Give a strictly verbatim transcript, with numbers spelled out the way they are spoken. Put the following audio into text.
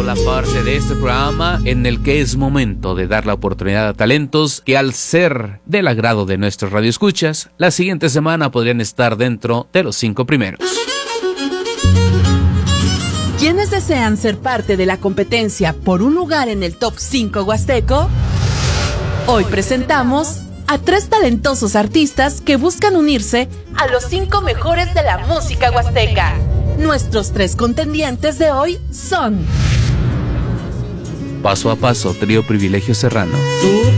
la parte de este programa en el que es momento de dar la oportunidad a talentos que, al ser del agrado de nuestros radioescuchas, la siguiente semana podrían estar dentro de los cinco primeros. ¿Quiénes desean ser parte de la competencia por un lugar en el top cinco huasteco? Hoy presentamos a tres talentosos artistas que buscan unirse a los cinco mejores de la música huasteca. Nuestros tres contendientes de hoy son... Paso a Paso, Trío Privilegio Serrano.